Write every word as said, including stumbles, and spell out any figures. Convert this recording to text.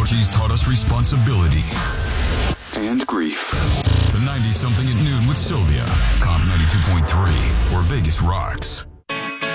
She's taught us responsibility and grief. The ninety-something at noon with Sylvia. Comp ninety-two point three, where Vegas rocks.